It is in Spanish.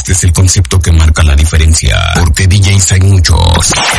Este es el concepto que marca la diferencia, porque DJs hay muchos.